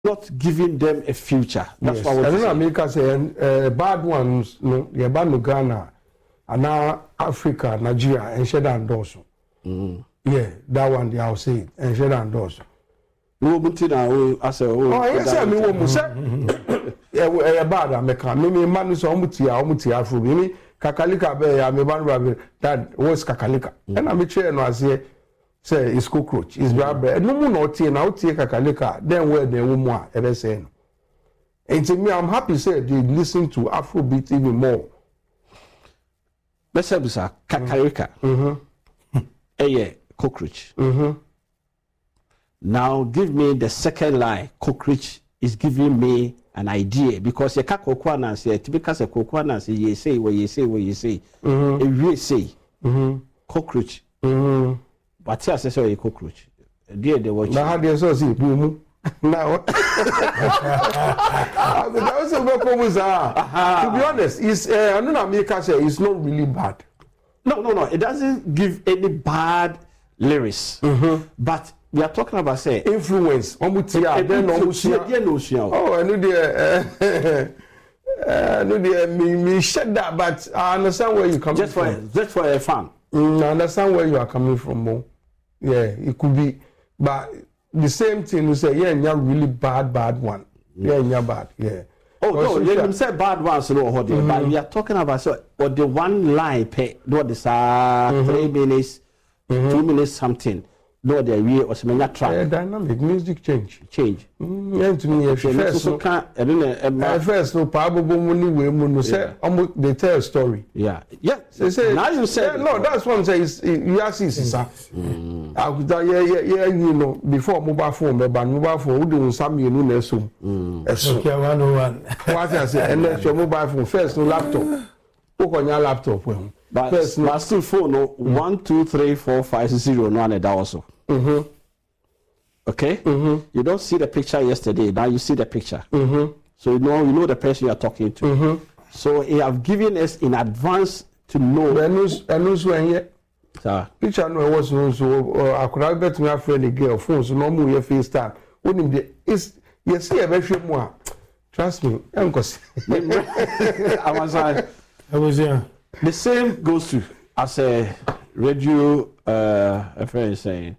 not giving them a future. That's what I don't know. America say bad ones. No, yeah, bad no Ghana, and now Africa, Nigeria, and Shedan Dawson. Yeah, that one. I'll say it. And Shedan Dawson. No, but now I say, oh, yes, I mean, what say? Yeah, bad America. Me man is omutia Afro. Me kakalika be me ban rabbit. That was kakalika. And I'm a no I say it's cockroach. It's bread. No more not tea. Now tea kakalika. Then where the woman ever say. And to me, I'm happy say they listen to Afrobeat even more. Let's say kakalika. Yeah, cockroach. Now give me the second line. Cockroach is giving me an idea because you can't cocoa say typical say cocoa say you say what you say what you say. If you say cockroach. But I say cockroach. Dear they watch. Now how do you see boom? Now that was a to be honest, it's I don't know America say it's not really bad. No. It doesn't give any bad lyrics. But we are talking about say influence. Then oh, I know me shut that, but I understand where you coming from. Just for a fan. I understand where you are coming from more. Yeah, it could be, but the same thing you say, yeah, you're really bad one. Yeah, you're bad. Yeah. Oh no, you say bad ones, no, but we are talking about so or the one line pay what is 3 minutes, 2 minutes something. No, the way or some track. Yeah, dynamic music change. Yeah, to me, first no probably money say they tell a story. Yeah. They say now you say no. That's one say you see sir. Yeah, you know before mobile phone, but mobile phone we do some you know so. Okay, 101. What I say, and then your mobile phone first no laptop. Who on your laptop when? But first no still phone no 1 2 3 4 5 6 0 no and that also. Okay. You don't see the picture yesterday. Now you see the picture. So you know the person you are talking to. So he have given us in advance to know. And who's when yet? Picture no was so I could have bet me a friend a girl phone so no more your face time. Wouldn't be is you see a very more. Trust me, Uncle. I was here. The same goes to as a radio a friend is saying.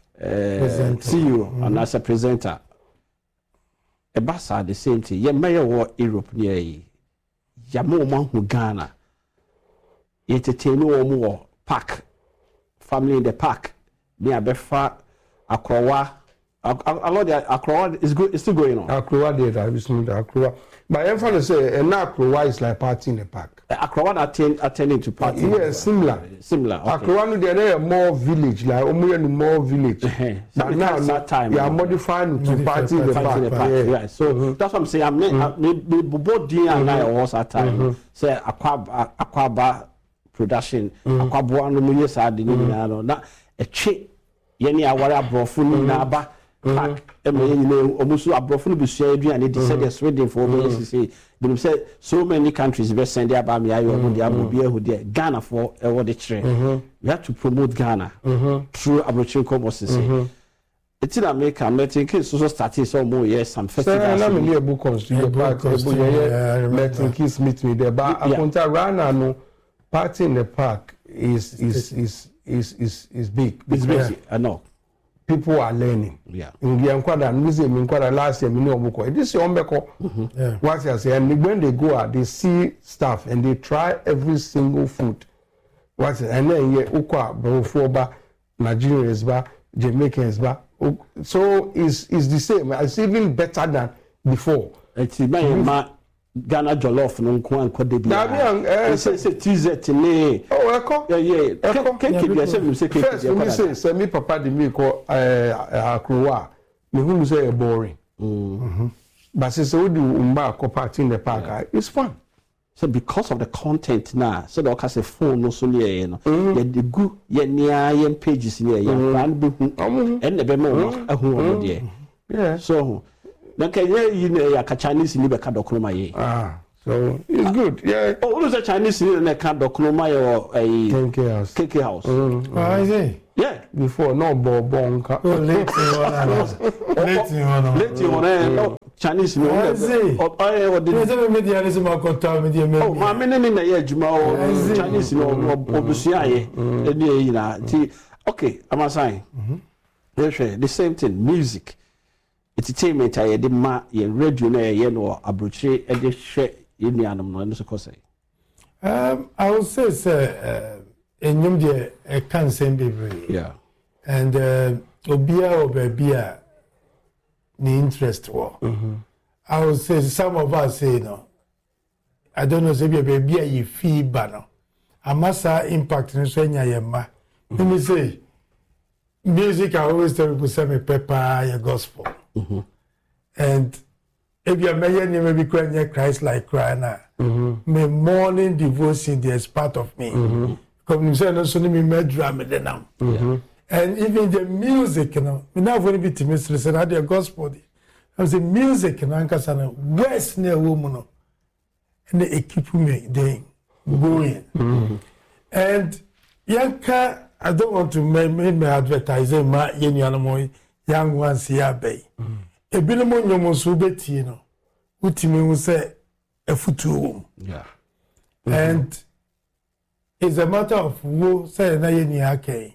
CEO and as a presenter. A bassa the same thing. Ye mayor war Europe near ye. Yamo man Ghana. Entertain no more park. Family in the park. Near Befa Akrowa. A lot of Akrowa is good, it's still going on. Akrowa did I was not Akrowa. But I'm trying to say and Akrowa is like party in the park. Akrowa attending to party. Yeah, similar. Okay. Akrowa there are more village, like more village. But now that time you are modifying to party in the park. Yeah. So that's what I'm saying. I'm both D and I was at time. Say Aquaba production, Aquaboa no years had the na a chick yeni awara brofo ni na aba pack almost abrofo be share and they said they're waiting for me say they said so many countries be send their ba me ayo mo dia mo bia hu there Ghana for what the trend we have to promote Ghana through Abrochin Commerce. It's in America. I'm thinking so started some more years some festivals. I'm in book on the park. Letting kids meet me there, but I can't run no party in the park is big. It's big. I know. People are learning. Yeah. In the Enquada, museum Enquada last year, we know Boko. This is Ombeko. What I say, and when they go out, they see stuff and they try every single food. What and then Ukwa, Brofoba, Nigerians ba, Jamaicans ba. So it's the same. It's even better than before. It's my Ghana jollof no nko anko de bia. Say Tuesday ne. Oh, eko. Yeah. Can keep yourself you say keep. First me say me papa de me ko akrowa. Me hu say boring. But say we do umba ko party in the park. It's fun. So because of the content now, so the okase phone no so near no. Yeah the good yeah near yen pages near yeah brand be hu. And the be mo ahu on there. Yeah. So you know, Chinese in the Kadokroma. So it's good. Yeah. Oh, who's a Chinese in the Kadokroma or a KK house? KK house. I see. Yeah. Before no bonka. Oh, late no Chinese no. I see. Oh, media is my contact media. Oh, my meaning na ye juma o Chinese no obusia ye. Eni na ti okay, am I saying? The same thing, music. Entertainment aye de ma ye radio na ye no abrochire e de hwe ye nuanom no so say. I would say enyum de e kan sem bebre. Yeah. And obia obia ni interest wo. I would say some of us say no. I don't know say baby you feel no. Amasa impact ni so nya ye ma. Let me say music I always tell people say me pepper your gospel. And if you are making maybe crying Christ like crying my morning devotion is part of me. Come you say no so me medra me denam. And even the music, you know, we now want to be to Mr. Said the gospel. I was the music and Ankasana West near woman, and they keep me then going. And Yanka, I don't want to make me advertising my young ones here bay. A binomon yomosubeti, you know, Utimi will say a futu. Yeah. And it's a matter of who say Nayani Hake.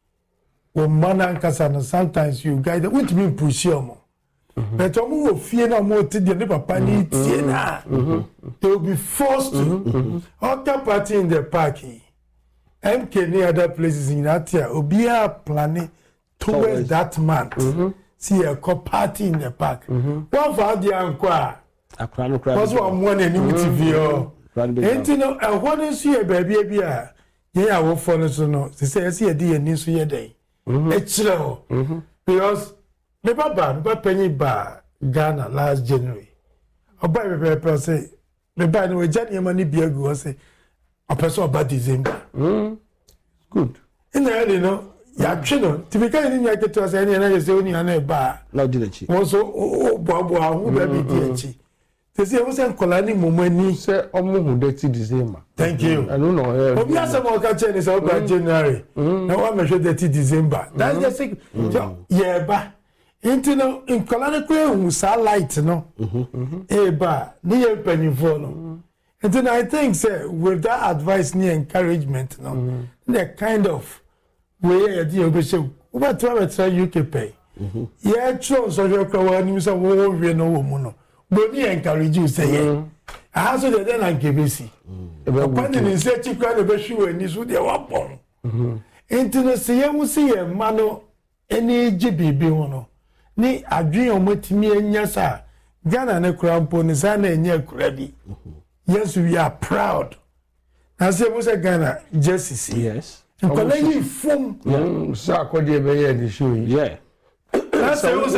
Sometimes you guide which mean push you. But omo fear na mo ti the papa ni tie na. They will be forced to. After party in the park. MK any other places in Atia obia planning towards that month. See a party in the park. One for the anqua. Was one morning in TV. And you know, I want to see a baby. Yeah, I will follow so no. They say I see a day and so day. Because me baba penny ba Ghana last January. Oba me pepper say me ba no January money bia go say a person about December. Good. In the end, you know, ya chino to be kind in ya get to say any na say oni na ba. No did chi. Also bobo hu baby di chi. They say we say kolani momani Say omo hu dirty December. Thank you. I don't know. Obi asemo ka che ni say about January. Na wa me show dirty December. That's the thing. Yeah ba. Intino in kolani kwe hu sa light no. Ba ni ye penifo no. And then I think say with that advice ni encouragement no. The kind of way the obese over try UK pay. Yeah, true so you kwa wa ni say wo we no wo mu no. But ni encourage you say yeah. I also the then like KBC. Upon the say chikwa the be shu ani so dey wa pon. Intino say you see e ma no eni GBB ho no. Ni adwen omotimi anya sa Ghana ne krampo ni sa na enya kurabi. Yes, we are proud. I say we say Ghana justice. Yes. Nkolani fom. Sa akodi be here the show. Yeah. That's one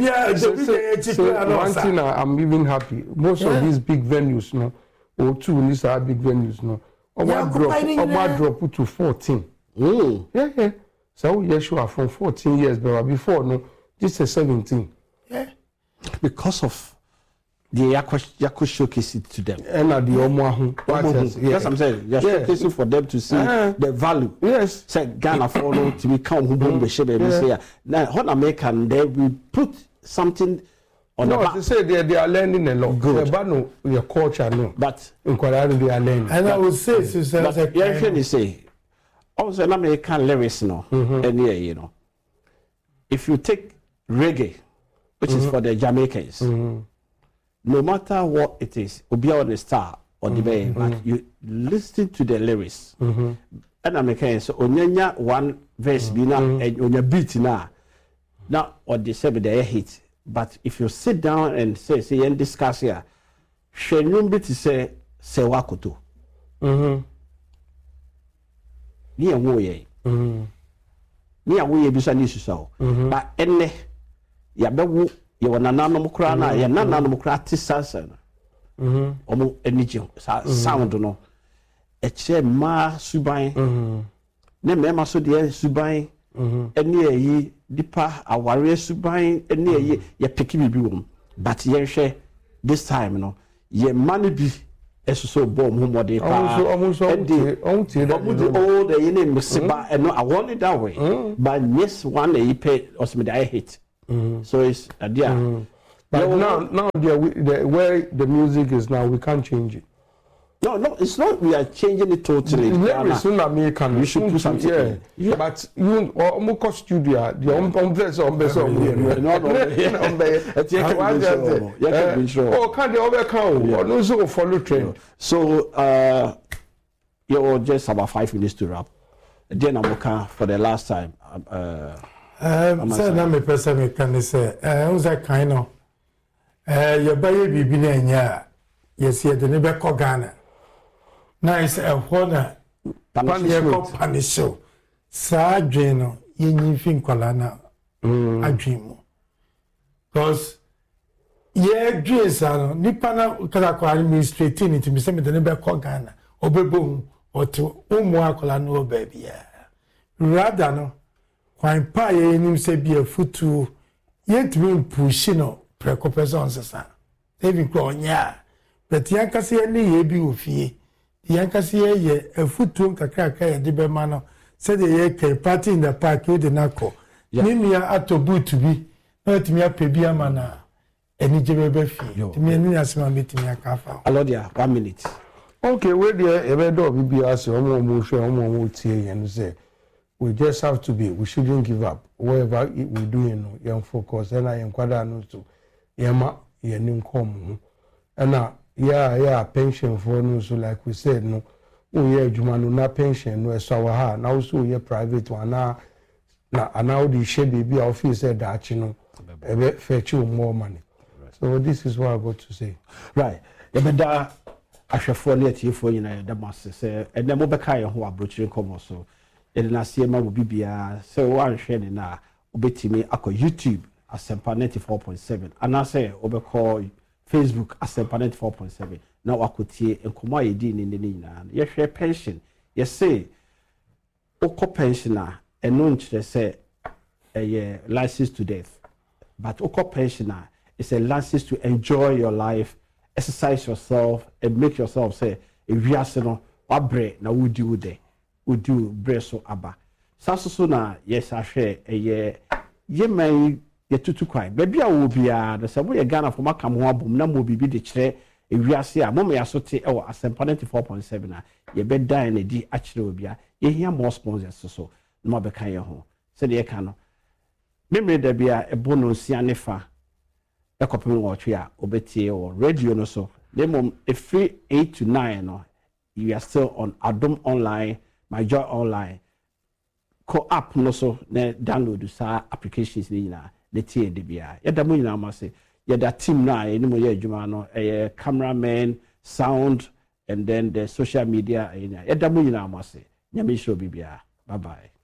thing I'm even happy. Most of these big venues, no, or two these are big venues, no. Drop to 14. Yeah. So yes, you are from 14 years, but before no, this is 17. Yeah. Because of the Yako showcase it to them. And at the Omahu. That's what I'm saying. You're showcasing for them to see the value. Yes. Say Ghana follow to become who the shape and say now what American they will put something on the back. They say they are learning a lot. Good. But your culture no. But in Korea they are learning. And I would say say also an American lyrics no and yeah, you know. If you take reggae, which is for the Jamaicans. No matter what it is, will be on the star or the bay, but you listen to the lyrics. And I'm saying, so onyanya one verse bina and on your beat now or the seven day hit. But if you sit down and say and discuss here, shenyum bit say wakoto. Ni awo ye. Ni awo ye bisa ni susaw. But enne ya bewu you want nananom kra na ya nananom kra tisasa no omo enije sound no e che ma suban ne mema so de suban ene yi dipa aware suban ene yi ya peki bibi wom but ye hwe this time no ye man bi eso so bomb who more they pa almost all the all the in misiba and no I want it that way but yes one you pay also me I hate so it's but now the where the music is now we can't change it. No, it's not. We are changing it totally. American. We should do something. Yeah. But you almost studio. The Oh, can they overcome? Or no, so follow trend. So, you're just about 5 minutes to wrap. Then I'm okay for the last time. So now my person can say, who's that kind of? Your baby be there. Yes, you the neighbor Ghana. Nice honor. Punish you. Sa Jeno, you think Colana, a dream. Because ye dreams are Nipana Kalako administrating it to me, some of the neighbor Ghana, or Beboom, or to Umuacolano baby. Rather, no, when Pie him say be a foot to yet mean pushino, precopesons, saving clown, yeah. But Yankasi any ye be with ye. Yankasi ye a foot to Kakaka, the Bemano, said the party in the park with the Nako. Nimia ato boot to be, not me a pebia mana, any jebbe fee. To me, any as my meeting a cafa. Alodia, 1 minute. Okay, where the Evedo BBS almost and say, we just have to be, we shouldn't give up. Whatever we do, young focus, and I am quite to Yama, Yanim come. And now, yeah, pension for no, so like we said, no, Jumano, na pension, no, so now also private one now the share baby office said that, fetch you more money. So this is what I got to say. Right. I shall follow it for the master say, and then Mobaka who are broaching come so. And then I see my will be so one sharing now, obey me, I call YouTube as Sempa 94.7, and I say, overcall Facebook as Sempa 94.7. Now I could see and come my din in the Nina. Yes, share pension. Yes, say, Oko pensioner, and no interest say a license to death. But Oko pensioner is a license to enjoy your life, exercise yourself, and make yourself say, if you are saying, what bread now would you there? Would you bread so abba? So na yes, I share a year. Ye may get to cry. Maybe I will be the same way Ghana for my come home, no more be the chair. If we are see a moment, I saw oh, as 94.7. You bet die in a D actually will be a hear more sponsors so no more become your home. Said the cano. Memory there be a bonus sianefa. A copy watch here, obeti or radio no so. Then a free 8 to 9 no. You are still on Adom Online, My Joy Online. Co app no so ne download sa applications ni na the tie de bia. Ya da mo nyina ma say ya da team na eni mo ye adwuma no cameraman, sound and then the social media ya da mo nyina ma say. Nyame show bibia. Bye bye.